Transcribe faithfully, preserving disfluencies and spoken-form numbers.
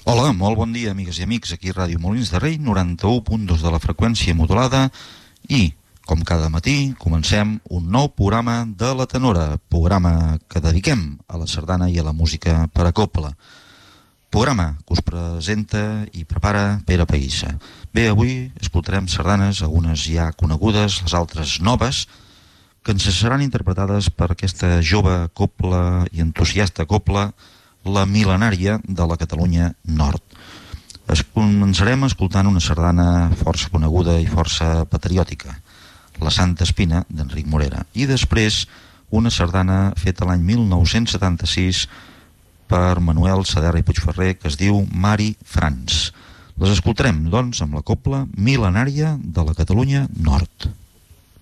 Hola, molt bon dia, amigues i amics. Aquí Ràdio Molins de Rei, noranta-u punt dos de la freqüència modulada. I, com cada matí, comencem un nou programa de La Tenora, programa que dediquem a la sardana i a la música per a cobla. Programa que us presenta i prepara Pere Païssa. Bé, avui escoltarem sardanes, algunes ja conegudes, les altres noves, que ens seran interpretades per aquesta jove cobla i entusiasta cobla, la mil·lenària de la Catalunya Nord. Es començarem escoltant una sardana força coneguda i força patriòtica, La Santa Espina, d'Enric Morera, i després una sardana feta l'any mil nou-cents setanta-sis per Manuel Saderra i Puigferrer, que es diu Mari Frans. Les escoltarem, doncs, amb la cobla mil·lenària de la Catalunya Nord.